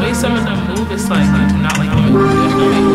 way some of them move, it's like you do not like the movie. There's no way